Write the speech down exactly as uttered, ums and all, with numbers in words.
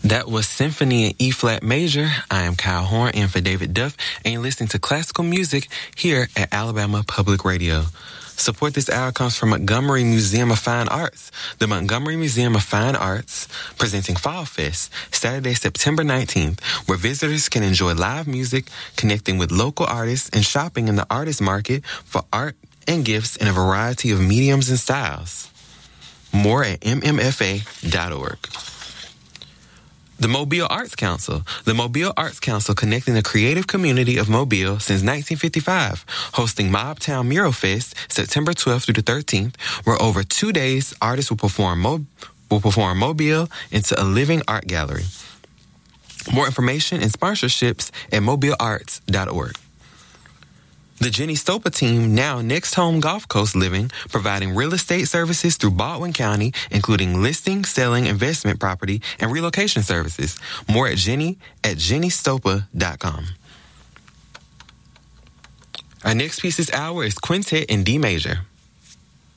That was Symphony in E-flat major. I am Kyle Horn in for David Duff, and you're listening to classical music here at Alabama Public Radio. Support this hour comes from Montgomery Museum of Fine Arts. The Montgomery Museum of Fine Arts presenting Fall Fest, Saturday, September nineteenth, where visitors can enjoy live music, connecting with local artists, and shopping in the artist market for art and gifts in a variety of mediums and styles. More at m m f a dot org. The Mobile Arts Council. The Mobile Arts Council connecting the creative community of Mobile since nineteen fifty-five, hosting Mobtown Mural Fest September twelfth through the thirteenth, where over two days artists will perform Mo- will perform Mobile into a living art gallery. More information and sponsorships at mobile arts dot org. The Jenny Stopa team, now Next Home Gulf Coast Living, providing real estate services through Baldwin County, including listing, selling, investment property, and relocation services. More at Jenny at jenny stopa dot com. Our next piece this hour is Quintet in D major.